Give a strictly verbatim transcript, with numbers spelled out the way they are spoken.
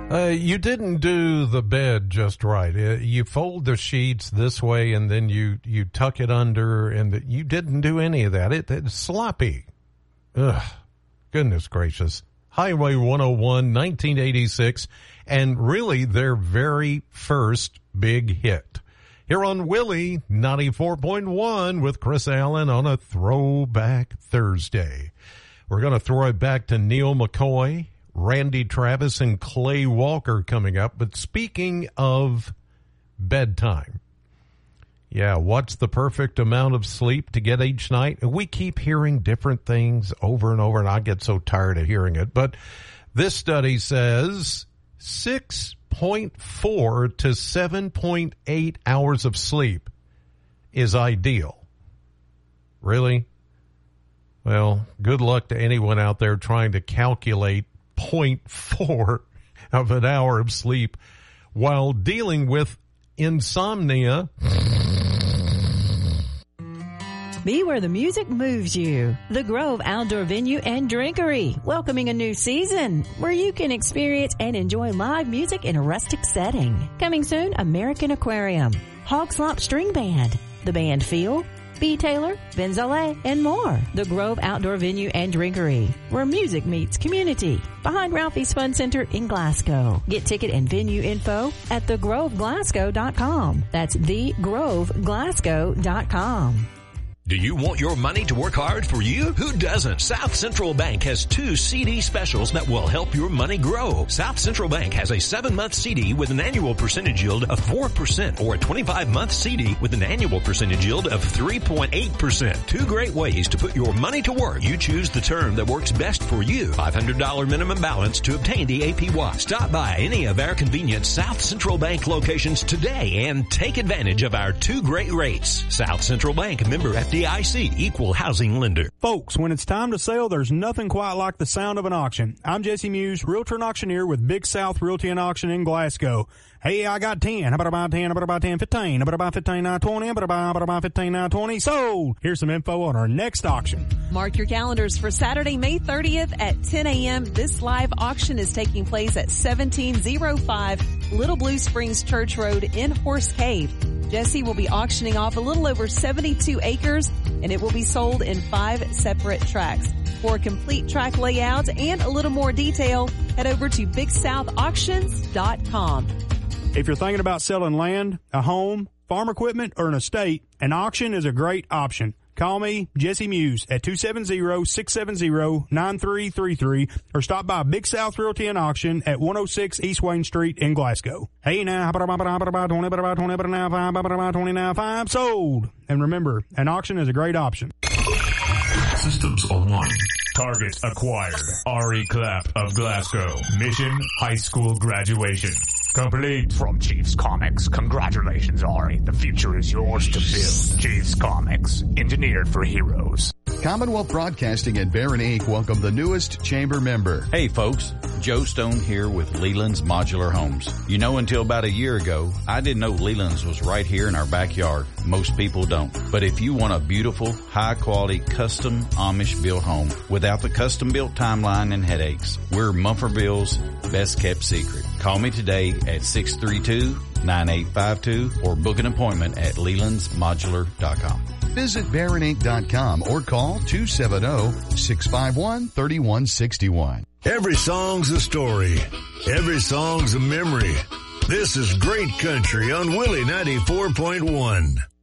Uh, you didn't do the bed just right. Uh, you fold the sheets this way and then you, you tuck it under, and the, you didn't do any of that. It, it's sloppy. Ugh, goodness gracious. Highway one oh one, nineteen eighty-six, and really their very first big hit. Here on Willie ninety-four point one with Chris Allen on a Throwback Thursday. We're going to throw it back to Neil McCoy, Randy Travis, and Clay Walker coming up. But speaking of bedtime, yeah, what's the perfect amount of sleep to get each night? We keep hearing different things over and over, and I get so tired of hearing it. But this study says six point four to seven point eight hours of sleep is ideal. Really? Well, good luck to anyone out there trying to calculate zero point four of an hour of sleep while dealing with insomnia. Be where the music moves you. The Grove Outdoor Venue and Drinkery, welcoming a new season where you can experience and enjoy live music in a rustic setting. Coming soon, American Aquarium, Hog Slop String Band, The Band Feel, B. Taylor, Benzale, and more. The Grove Outdoor Venue and Drinkery, where music meets community. Behind Ralphie's Fun Center in Glasgow. Get ticket and venue info at the grove glasgow dot com. That's the grove glasgow dot com. Do you want your money to work hard for you? Who doesn't? South Central Bank has two C D specials that will help your money grow. South Central Bank has a seven-month C D with an annual percentage yield of four percent or a twenty-five month C D with an annual percentage yield of three point eight percent. Two great ways to put your money to work. You choose the term that works best for you. five hundred dollars minimum balance to obtain the A P Y. Stop by any of our convenient South Central Bank locations today and take advantage of our two great rates. South Central Bank, member F D I C, equal housing lender. Folks, when it's time to sell, there's nothing quite like the sound of an auction. I'm Jesse Muse, realtor and auctioneer with Big South Realty and Auction in Glasgow. Hey, I got ten. How about about ten? How about about ten, fifteen? How about about fifteen, nine, twenty? How about about, about about fifteen, nine, twenty? Sold! Here's some info on our next auction. Mark your calendars for Saturday, May thirtieth at ten a.m. This live auction is taking place at seventeen oh five Little Blue Springs Church Road in Horse Cave. Jesse will be auctioning off a little over seventy-two acres, and it will be sold in five separate tracts. For a complete track layout and a little more detail, head over to big south auctions dot com. If you're thinking about selling land, a home, farm equipment, or an estate, an auction is a great option. Call me, Jesse Muse, at two seven zero, six seven zero, nine three three three or stop by Big South Realty and Auction at one oh six East Wayne Street in Glasgow. Hey now, how about about about about twenty about about twenty about now five about about twenty now five sold. And remember, an auction is a great option. Systems online. Target acquired. Ari Clapp of Glasgow. Mission high school graduation. Complete. From Chiefs Comics, congratulations, Ari. The future is yours to build. Chiefs Comics, engineered for heroes. Commonwealth Broadcasting and Barron Incorporated welcome the newest chamber member. Hey folks, Joe Stone here with Leland's Modular Homes. You know, until about a year ago, I didn't know Leland's was right here in our backyard. Most people don't. But if you want a beautiful, high-quality, custom Amish-built home without the custom-built timeline and headaches, we're Mumforville's best-kept secret. Call me today at six three two, nine eight five two or book an appointment at lelands modular dot com. Visit barron inc dot com or call two seven zero, six five one, three one six one. Every song's a story. Every song's a memory. This is Great Country on Willie ninety-four point one.